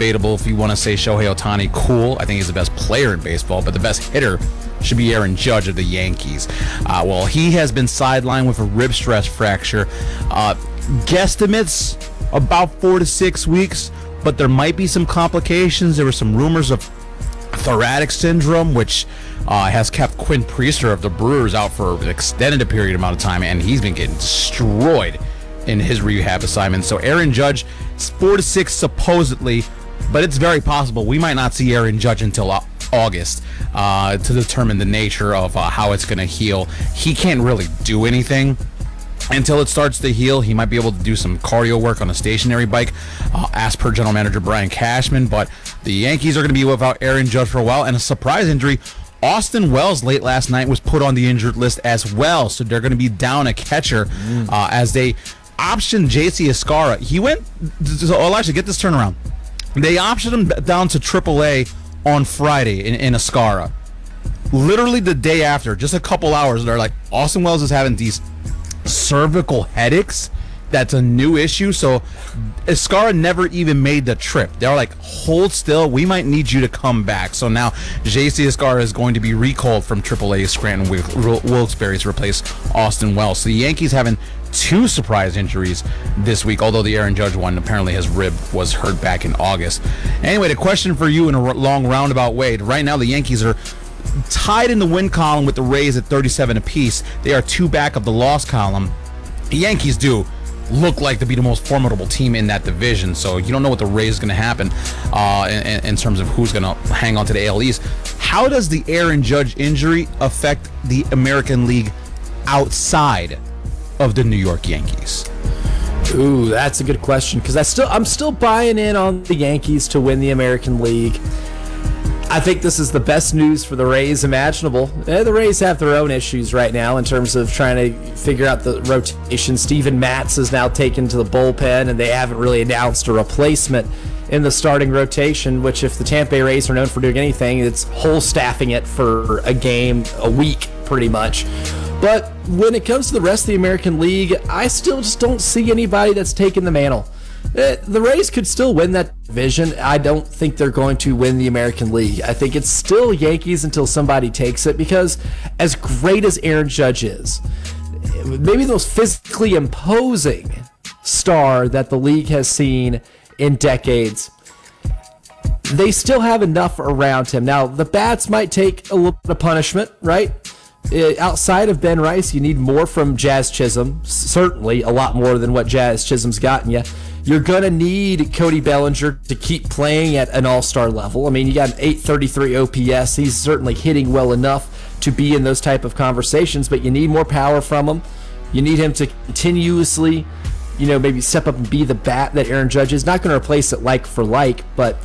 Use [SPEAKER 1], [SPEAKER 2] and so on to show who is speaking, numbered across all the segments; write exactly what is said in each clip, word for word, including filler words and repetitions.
[SPEAKER 1] debatable if you want to say Shohei Ohtani. Cool. I think he's the best player in baseball, but the best hitter should be Aaron Judge of the Yankees. Uh, well, he has been sidelined with a rib stress fracture. Uh, guesstimates about four to six weeks, but there might be some complications. There were some rumors of thoracic syndrome, which uh, has kept Quinn Priester of the Brewers out for an extended period amount of time, and he's been getting destroyed in his rehab assignment. So Aaron Judge, four to six supposedly, but it's very possible we might not see Aaron Judge until uh, August uh, to determine the nature of uh, how it's going to heal. He can't really do anything until it starts to heal. He might be able to do some cardio work on a stationary bike, uh, as per general manager Brian Cashman, but the Yankees are going to be without Aaron Judge for a while. And a surprise injury, Austin Wells late last night was put on the injured list as well, so they're going to be down a catcher uh, as they optioned J C Escara. He went, so Elijah, get this turnaround. They optioned him down to triple A on Friday in, in Escara. Literally the day after, just a couple hours, they're like, Austin Wells is having these cervical headaches. That's a new issue. So Escara never even made the trip. They're like, hold still, we might need you to come back. So now J C Escara is going to be recalled from triple A Scranton Wilkes-Barre to replace Austin Wells. So the Yankees having two surprise injuries this week, although the Aaron Judge one, apparently his rib was hurt back in August. Anyway, the question for you in a long roundabout way, right now the Yankees are tied in the win column with the Rays at thirty-seven apiece. They are two back of the loss column. The Yankees do look like to be the most formidable team in that division, so you don't know what the Rays is going to happen uh, in, in terms of who's going to hang on to the A L East. How does the Aaron Judge injury affect the American League outside of the New York Yankees?
[SPEAKER 2] Ooh, that's a good question, because I still I'm still buying in on the Yankees to win the American League. I think this is the best news for the Rays imaginable. Eh, the Rays have their own issues right now in terms of trying to figure out the rotation. Steven Matz is now taken to the bullpen, and they haven't really announced a replacement in the starting rotation, which if the Tampa Bay Rays are known for doing anything, it's whole staffing it for a game a week pretty much. But when it comes to the rest of the American League, I still just don't see anybody that's taken the mantle. The Rays could still win that division. I don't think they're going to win the American League. I think it's still Yankees until somebody takes it, because as great as Aaron Judge is, maybe the most physically imposing star that the league has seen in decades, they still have enough around him. Now, the bats might take a little bit of punishment, right? Uh, outside of Ben Rice, you need more from Jazz Chisholm. Certainly a lot more than what Jazz Chisholm's gotten you. You're going to need Cody Bellinger to keep playing at an all-star level. I mean, you got an eight thirty-three O P S. He's certainly hitting well enough to be in those type of conversations, but you need more power from him. You need him to continuously, you know, maybe step up and be the bat that Aaron Judge is. Not going to replace it like for like, but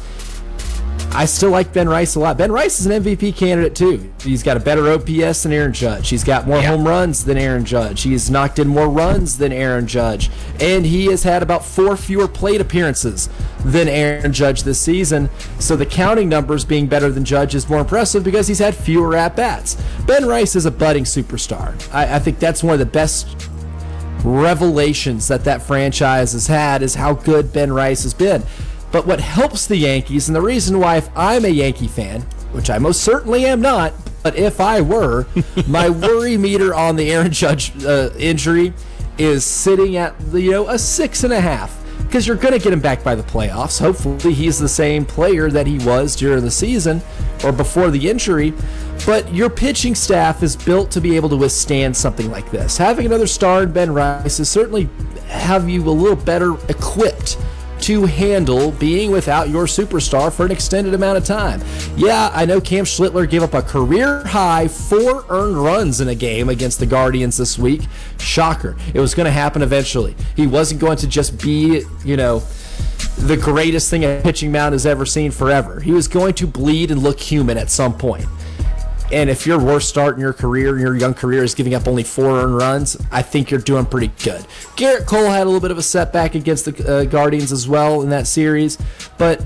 [SPEAKER 2] I still like Ben Rice a lot. Ben Rice is an M V P candidate too. He's got a better O P S than Aaron Judge. He's got more yeah. home runs than Aaron Judge. He's knocked in more runs than Aaron Judge. And he has had about four fewer plate appearances than Aaron Judge this season. So the counting numbers being better than Judge is more impressive because he's had fewer at-bats. Ben Rice is a budding superstar. I, I think that's one of the best revelations that that franchise has had, is how good Ben Rice has been. But what helps the Yankees, and the reason why if I'm a Yankee fan, which I most certainly am not, but if I were, my worry meter on the Aaron Judge uh, injury is sitting at, you know, a six and a half. Because you're going to get him back by the playoffs. Hopefully he's the same player that he was during the season or before the injury. But your pitching staff is built to be able to withstand something like this. Having another star in Ben Rice is certainly have you a little better equipped to handle being without your superstar for an extended amount of time. Yeah, I know Cam Schlittler gave up a career-high four earned runs in a game against the Guardians this week. Shocker. It was going to happen eventually. He wasn't going to just be, you know, the greatest thing a pitching mound has ever seen forever. He was going to bleed and look human at some point. And if your worst start in your career, in your young career, is giving up only four earned runs, I think you're doing pretty good. Garrett Cole had a little bit of a setback against the uh, Guardians as well in that series, but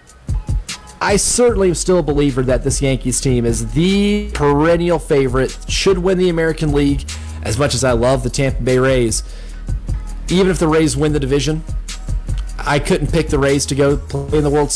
[SPEAKER 2] I certainly am still a believer that this Yankees team is the perennial favorite, should win the American League. As much as I love the Tampa Bay Rays, even if the Rays win the division, I couldn't pick the Rays to go play in the World